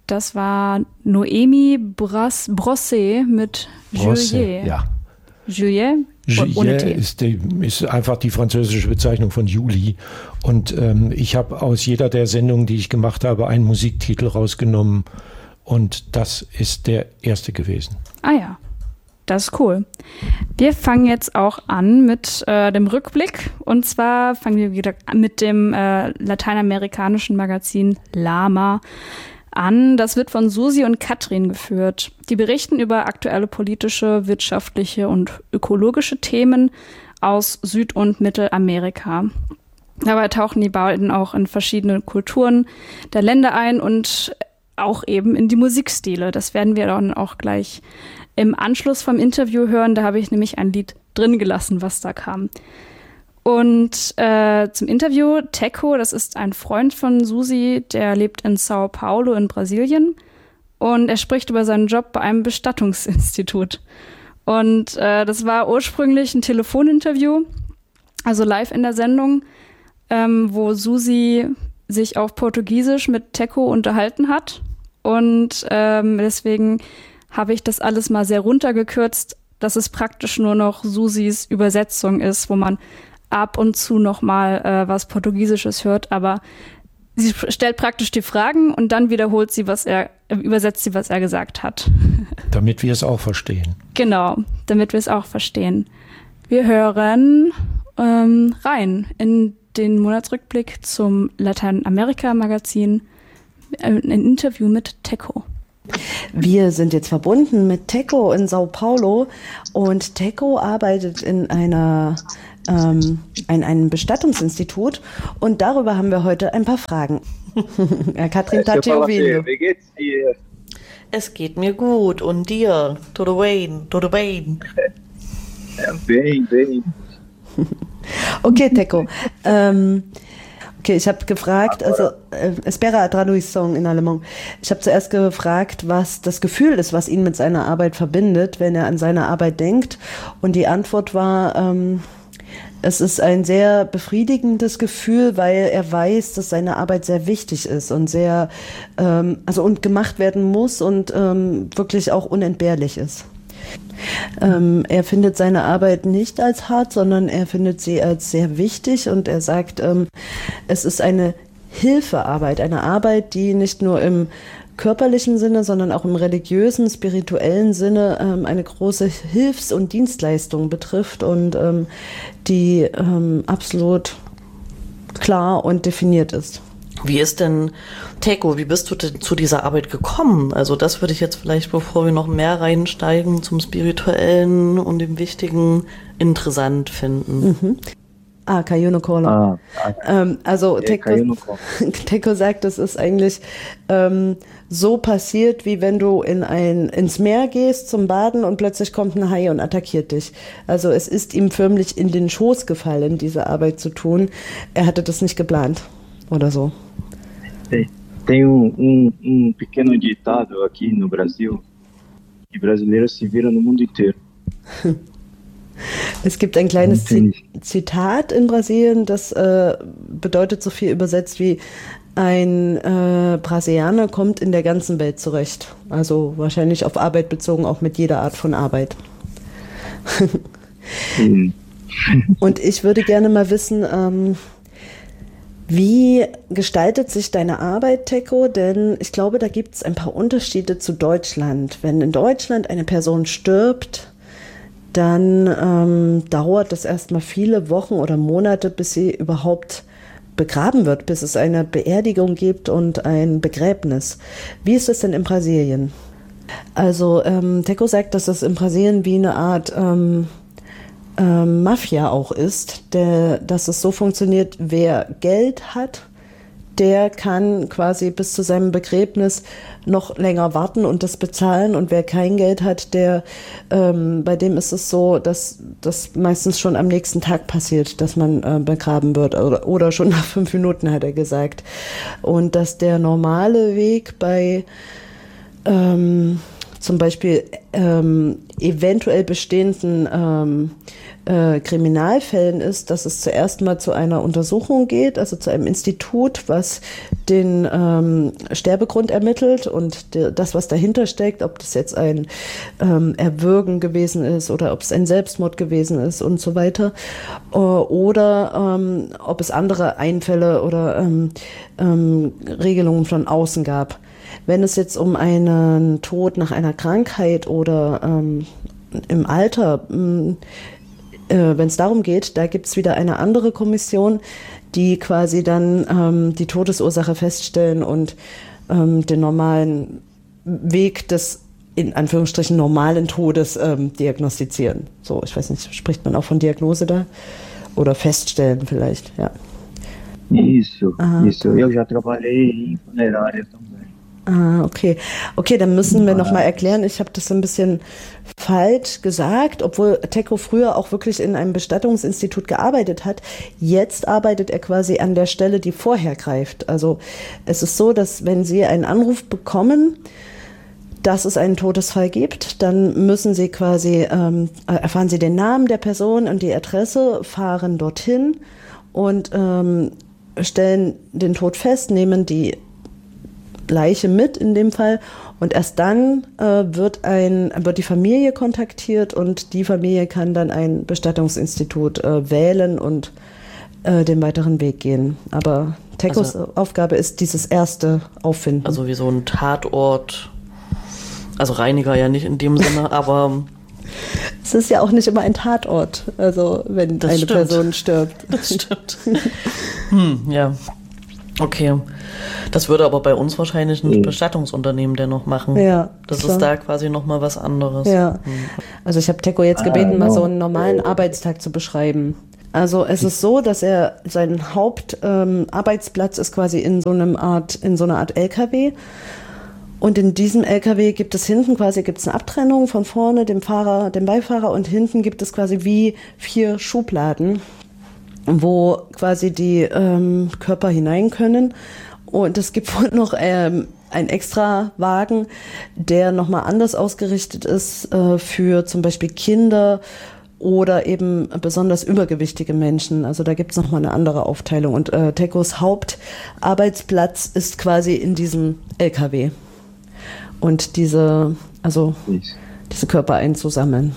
Das war Noémie Brosset mit Juillet. Ja. Juillet? Ohne T. Ist einfach die französische Bezeichnung von Juli. Und ich habe aus jeder der Sendungen, die ich gemacht habe, einen Musiktitel rausgenommen. Und das ist der erste gewesen. Ah ja, das ist cool. Wir fangen jetzt auch an mit dem Rückblick. Und zwar fangen wir wieder mit dem lateinamerikanischen Magazin Lama an. Das wird von Susi und Katrin geführt. Die berichten über aktuelle politische, wirtschaftliche und ökologische Themen aus Süd- und Mittelamerika. Dabei tauchen die beiden auch in verschiedene Kulturen der Länder ein und auch eben in die Musikstile. Das werden wir dann auch gleich im Anschluss vom Interview hören. Da habe ich nämlich ein Lied drin gelassen, was da kam. Und zum Interview, Teco, das ist ein Freund von Susi, der lebt in Sao Paulo in Brasilien. Und er spricht über seinen Job bei einem Bestattungsinstitut. Und das war ursprünglich ein Telefoninterview, also live in der Sendung, wo Susi sich auf Portugiesisch mit Teco unterhalten hat. Und deswegen habe ich das alles mal sehr runtergekürzt, dass es praktisch nur noch Susis Übersetzung ist, wo man ab und zu noch mal was Portugiesisches hört. Aber sie stellt praktisch die Fragen und dann wiederholt sie, übersetzt sie, was er gesagt hat. Damit wir es auch verstehen. Genau, damit wir es auch verstehen. Wir hören rein in den Monatsrückblick zum Lateinamerika-Magazin, ein Interview mit Teco. Wir sind jetzt verbunden mit Teco in Sao Paulo und Teco arbeitet in einem Bestattungsinstitut und darüber haben wir heute ein paar Fragen. Katrin Tatiovinho. Wie geht's dir? Es geht mir gut und dir? Tudo bem? Bem. Okay, Teco. Okay, ich habe gefragt, also espera a tradução in alemão. Ich habe zuerst gefragt, was das Gefühl ist, was ihn mit seiner Arbeit verbindet, wenn er an seine Arbeit denkt. Und die Antwort war, es ist ein sehr befriedigendes Gefühl, weil er weiß, dass seine Arbeit sehr wichtig ist und sehr, und gemacht werden muss und wirklich auch unentbehrlich ist. Er findet seine Arbeit nicht als hart, sondern er findet sie als sehr wichtig und er sagt, es ist eine Hilfearbeit, eine Arbeit, die nicht nur im körperlichen Sinne, sondern auch im religiösen, spirituellen Sinne eine große Hilfs- und Dienstleistung betrifft und die absolut klar und definiert ist. Wie ist denn, Teco, wie bist du denn zu dieser Arbeit gekommen? Also das würde ich jetzt vielleicht, bevor wir noch mehr reinsteigen, zum Spirituellen und dem Wichtigen interessant finden. Mhm. Caiu no Colo. Also Teco sagt, es ist eigentlich so passiert, wie wenn du ins Meer gehst zum Baden und plötzlich kommt ein Hai und attackiert dich. Also es ist ihm förmlich in den Schoß gefallen, diese Arbeit zu tun. Er hatte das nicht geplant oder so. Tem pequeno ditado aqui no Brasil, que brasileiro se vira no mundo inteiro. Es gibt ein kleines Zitat in Brasilien, das bedeutet so viel übersetzt wie ein Brasilianer kommt in der ganzen Welt zurecht. Also wahrscheinlich auf Arbeit bezogen, auch mit jeder Art von Arbeit. Und ich würde gerne mal wissen, wie gestaltet sich deine Arbeit, Teco? Denn ich glaube, da gibt es ein paar Unterschiede zu Deutschland. Wenn in Deutschland eine Person stirbt, dann dauert es erstmal viele Wochen oder Monate, bis sie überhaupt begraben wird, bis es eine Beerdigung gibt und ein Begräbnis. Wie ist das denn in Brasilien? Also Teco sagt, dass es in Brasilien wie eine Art Mafia auch ist, dass es so funktioniert, wer Geld hat, der kann quasi bis zu seinem Begräbnis noch länger warten und das bezahlen und wer kein Geld hat, bei dem ist es so, dass das meistens schon am nächsten Tag passiert, dass man begraben wird oder schon nach 5 Minuten, hat er gesagt. Und dass der normale Weg bei zum Beispiel eventuell bestehenden Kriminalfällen ist, dass es zuerst mal zu einer Untersuchung geht, also zu einem Institut, was den Sterbegrund ermittelt und das, was dahinter steckt, ob das jetzt ein Erwürgen gewesen ist oder ob es ein Selbstmord gewesen ist und so weiter, oder ob es andere Einfälle oder Regelungen von außen gab. Wenn es jetzt um einen Tod nach einer Krankheit oder im Alter, wenn es darum geht, da gibt es wieder eine andere Kommission, die quasi dann die Todesursache feststellen und den normalen Weg des in Anführungsstrichen normalen Todes diagnostizieren. So, ich weiß nicht, spricht man auch von Diagnose da? Oder feststellen vielleicht, ja. Isso. Eu já trabalhei em funerária também. Okay. Okay, dann müssen wir nochmal erklären, ich habe das ein bisschen falsch gesagt, obwohl Teko früher auch wirklich in einem Bestattungsinstitut gearbeitet hat. Jetzt arbeitet er quasi an der Stelle, die vorher greift. Also es ist so, dass wenn Sie einen Anruf bekommen, dass es einen Todesfall gibt, dann müssen Sie quasi, erfahren Sie den Namen der Person und die Adresse, fahren dorthin und stellen den Tod fest, nehmen die Leiche mit in dem Fall und erst dann wird die Familie kontaktiert und die Familie kann dann ein Bestattungsinstitut wählen und den weiteren Weg gehen. Aber Tekos Aufgabe ist dieses erste Auffinden. Also wie so ein Tatort, also Reiniger ja nicht in dem Sinne, aber... Es ist ja auch nicht immer ein Tatort, also wenn Das eine stimmt. Person stirbt. Das stimmt. Ja. Okay. Das würde aber bei uns wahrscheinlich ein Bestattungsunternehmen dennoch machen. Ja, Das klar. ist da quasi nochmal was anderes. Ja, also ich habe Teko jetzt gebeten, mal so einen normalen Arbeitstag zu beschreiben. Also es ist so, dass sein Hauptarbeitsplatz ist quasi in so einer Art LKW. Und in diesem LKW gibt es hinten quasi eine Abtrennung von vorne, dem Fahrer, dem Beifahrer und hinten gibt es quasi wie 4 Schubladen, wo quasi die Körper hinein können. Und es gibt wohl noch einen extra Wagen, der nochmal anders ausgerichtet ist für zum Beispiel Kinder oder eben besonders übergewichtige Menschen. Also da gibt es nochmal eine andere Aufteilung. Und Tekos Hauptarbeitsplatz ist quasi in diesem LKW. Und diese Körper einzusammeln.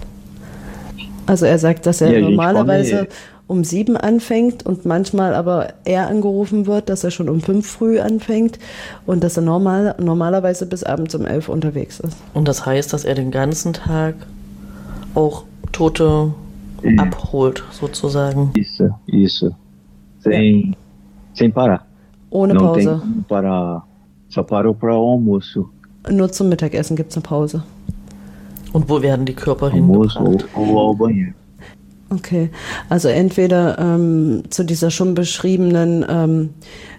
Also er sagt, dass er normalerweise um 7 anfängt und manchmal aber eher angerufen wird, dass er schon um 5 früh anfängt und dass er normalerweise bis abends um 11 unterwegs ist. Und das heißt, dass er den ganzen Tag auch Tote abholt, sozusagen. Isso. Sem parar. Ohne Não Pause. tem como parar. Só parou para o almoço. Nur zum Mittagessen gibt es eine Pause. Und wo werden die Körper Almoço hingebracht? ou ao banheiro. Okay, also entweder zu dieser schon beschriebenen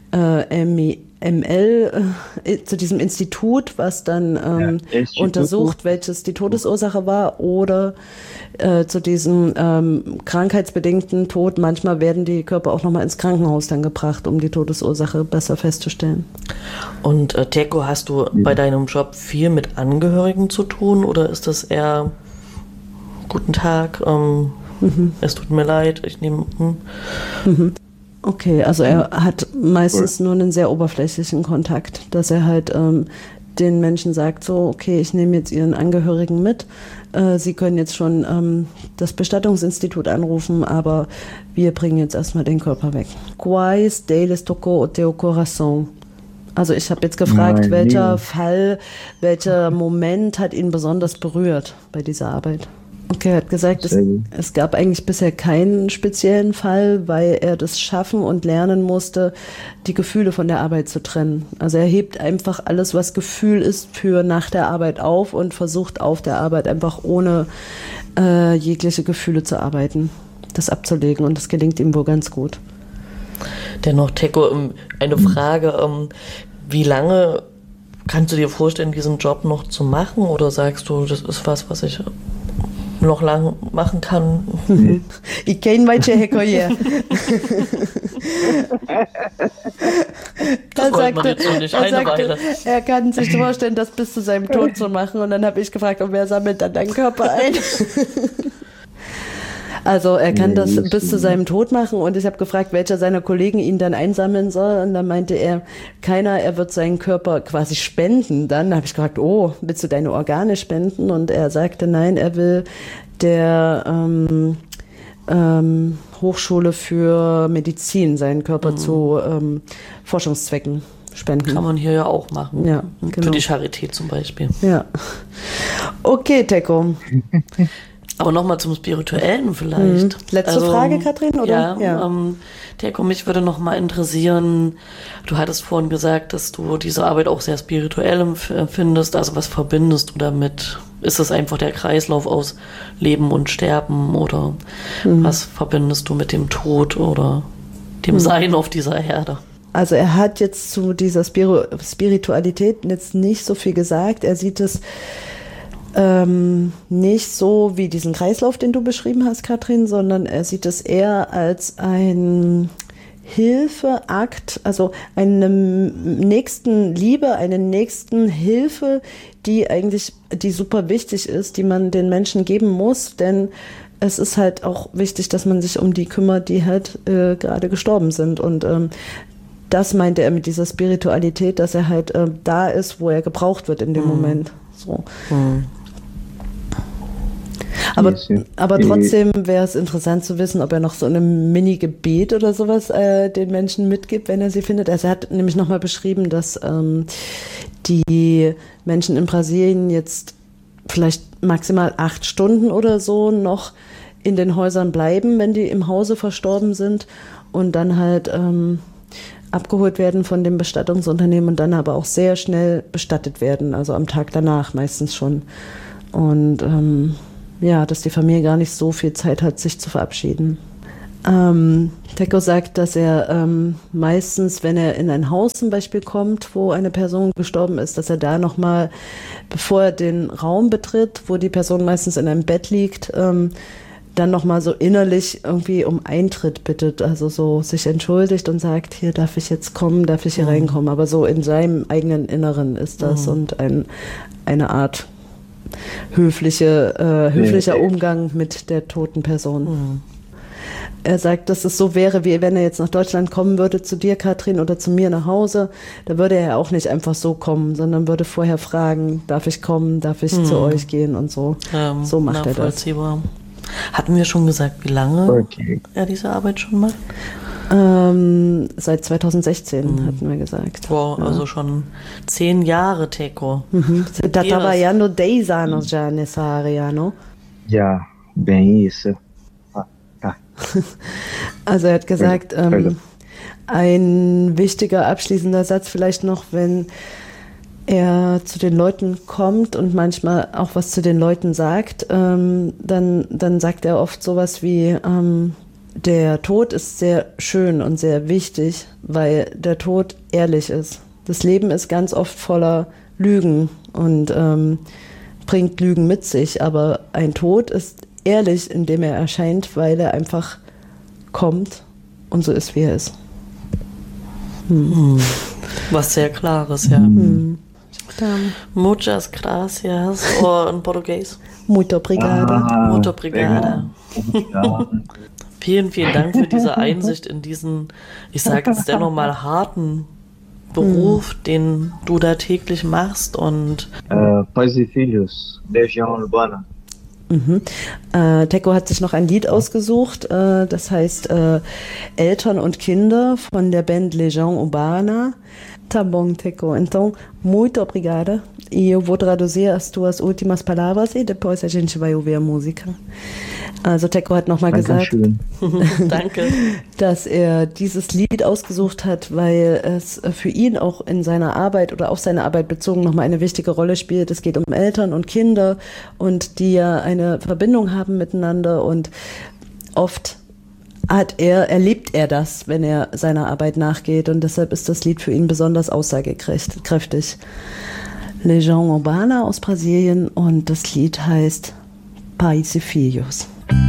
zu diesem Institut, was dann untersucht, welches die Todesursache war, oder zu diesem krankheitsbedingten Tod. Manchmal werden die Körper auch nochmal ins Krankenhaus dann gebracht, um die Todesursache besser festzustellen. Und Teko, hast du bei deinem Job viel mit Angehörigen zu tun oder ist das eher guten Tag, es tut mir leid, ich nehme... Okay, also er hat meistens nur einen sehr oberflächlichen Kontakt, dass er halt den Menschen sagt, so, okay, ich nehme jetzt Ihren Angehörigen mit, Sie können jetzt schon das Bestattungsinstitut anrufen, aber wir bringen jetzt erstmal den Körper weg. Quais deles tocou o teu coração? Also ich habe jetzt gefragt, welcher Moment hat ihn besonders berührt bei dieser Arbeit? Okay, er hat gesagt, es gab eigentlich bisher keinen speziellen Fall, weil er das schaffen und lernen musste, die Gefühle von der Arbeit zu trennen. Also er hebt einfach alles, was Gefühl ist, für nach der Arbeit auf und versucht auf der Arbeit einfach ohne jegliche Gefühle zu arbeiten, das abzulegen, und das gelingt ihm wohl ganz gut. Dennoch, Teko, eine Frage, wie lange kannst du dir vorstellen, diesen Job noch zu machen, oder sagst du, das ist was ich noch lang machen kann. Ich kenne manche Hacker hier. Das wollte man jetzt so nicht eine Weile. Er kann sich vorstellen, das bis zu seinem Tod zu machen. Und dann habe ich gefragt, wer sammelt dann deinen Körper ein? Also er kann das bis zu seinem Tod machen und ich habe gefragt, welcher seiner Kollegen ihn dann einsammeln soll und dann meinte er, keiner, er wird seinen Körper quasi spenden. Dann habe ich gefragt, willst du deine Organe spenden? Und er sagte, nein, er will der Hochschule für Medizin seinen Körper zu Forschungszwecken spenden. Kann man hier ja auch machen. Ja, genau. Für die Charité zum Beispiel. Ja. Okay, Teko. Aber nochmal zum Spirituellen vielleicht. Letzte Frage, Katrin, oder? Ja. Teko, mich würde nochmal interessieren, du hattest vorhin gesagt, dass du diese Arbeit auch sehr spirituell empfindest. Also was verbindest du damit? Ist es einfach der Kreislauf aus Leben und Sterben oder was verbindest du mit dem Tod oder dem Sein auf dieser Erde? Also er hat jetzt zu dieser Spiritualität jetzt nicht so viel gesagt. Er sieht es nicht so wie diesen Kreislauf, den du beschrieben hast, Katrin, sondern er sieht es eher als ein Hilfeakt, also eine Nächstenliebe, eine Nächstenhilfe, die super wichtig ist, die man den Menschen geben muss, denn es ist halt auch wichtig, dass man sich um die kümmert, die halt gerade gestorben sind und das meinte er mit dieser Spiritualität, dass er halt da ist, wo er gebraucht wird in dem Moment. So. Aber trotzdem wäre es interessant zu wissen, ob er noch so ein Mini-Gebet oder sowas den Menschen mitgibt, wenn er sie findet. Also er hat nämlich nochmal beschrieben, dass die Menschen in Brasilien jetzt vielleicht maximal 8 Stunden oder so noch in den Häusern bleiben, wenn die im Hause verstorben sind und dann halt abgeholt werden von dem Bestattungsunternehmen und dann aber auch sehr schnell bestattet werden, also am Tag danach meistens schon. Und dass die Familie gar nicht so viel Zeit hat, sich zu verabschieden. Teko sagt, dass er meistens, wenn er in ein Haus zum Beispiel kommt, wo eine Person gestorben ist, dass er da nochmal, bevor er den Raum betritt, wo die Person meistens in einem Bett liegt, dann nochmal so innerlich irgendwie um Eintritt bittet, also so sich entschuldigt und sagt, hier darf ich jetzt kommen, darf ich hier reinkommen, aber so in seinem eigenen Inneren ist das und eine Art höflicher Umgang mit der toten Person. Er sagt, dass es so wäre, wie wenn er jetzt nach Deutschland kommen würde, zu dir, Katrin, oder zu mir nach Hause, da würde er auch nicht einfach so kommen, sondern würde vorher fragen, darf ich kommen, darf ich zu euch gehen und so. So macht er das. Hatten wir schon gesagt, wie lange er diese Arbeit schon macht? Seit 2016 hatten wir gesagt. Wow, also schon 10 Jahre, Teko. Você tá trabalhando 10 anos já nessa área, não? Ja, bem isso. Also er hat gesagt, ein wichtiger abschließender Satz vielleicht noch, wenn er zu den Leuten kommt und manchmal auch was zu den Leuten sagt, dann sagt er oft sowas wie, der Tod ist sehr schön und sehr wichtig, weil der Tod ehrlich ist. Das Leben ist ganz oft voller Lügen und bringt Lügen mit sich, aber ein Tod ist ehrlich, indem er erscheint, weil er einfach kommt und so ist, wie er ist. Was sehr Klares, ja. Muchas gracias, in Português. Muito obrigada. Muito obrigada. Vielen, vielen Dank für diese Einsicht in diesen, ich sage jetzt dennoch mal, harten Beruf, den du da täglich machst und Pais e Filhos, Legião Urbana. Teko hat sich noch ein Lied ausgesucht, das heißt Eltern und Kinder von der Band Legião Urbana. Tá bom, Teko. Então, muito obrigada. E eu vou traduzir as tuas últimas palavras e depois a gente vai ouvir a música. Also Teko hat nochmal gesagt, Danke, dass er dieses Lied ausgesucht hat, weil es für ihn auch in seiner Arbeit oder auf seine Arbeit bezogen nochmal eine wichtige Rolle spielt. Es geht um Eltern und Kinder und die ja eine Verbindung haben miteinander und oft erlebt er das, wenn er seiner Arbeit nachgeht und deshalb ist das Lied für ihn besonders aussagekräftig. Legião Urbana aus Brasilien und das Lied heißt Pais e Filhos.